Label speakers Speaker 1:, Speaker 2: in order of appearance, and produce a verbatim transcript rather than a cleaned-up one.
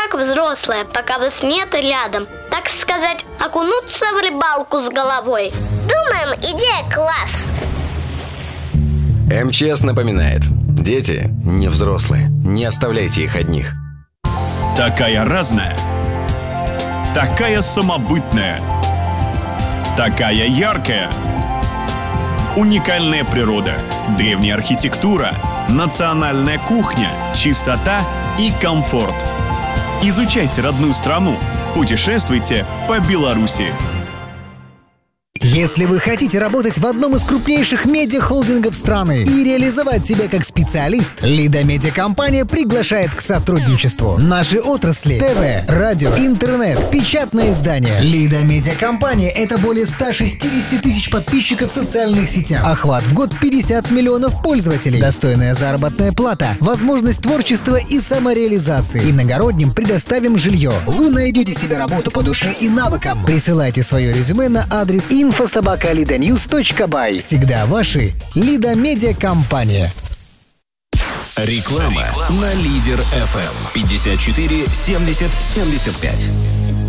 Speaker 1: как взрослые, пока вас нет рядом, так сказать, окунуться в рыбалку с головой.
Speaker 2: Думаем, идея класс.
Speaker 3: МЧС напоминает: дети не взрослые, не оставляйте их одних.
Speaker 4: Такая разная, такая самобытная, такая яркая. Уникальная природа, древняя архитектура, национальная кухня, чистота и комфорт. Изучайте родную страну, путешествуйте по Беларуси.
Speaker 5: Если вы хотите работать в одном из крупнейших медиахолдингов страны и реализовать себя как специалист, Лида Медиакомпания приглашает к сотрудничеству. Наши отрасли: ТВ, радио, интернет, печатное издание. Лида Медиакомпания — это более ста шестидесяти тысяч подписчиков в социальных сетях. Охват в год пятьдесят миллионов пользователей. Достойная заработная плата. Возможность творчества и самореализации. Иногородним предоставим жилье. Вы найдете себе работу по душе и навыкам. Присылайте свое резюме на адрес инфо собака лида ньюс точка бай. Всегда ваши Лида Медиакомпания.
Speaker 6: Реклама на Лидер эф эм пятьдесят четыре семьдесят семьдесят пять.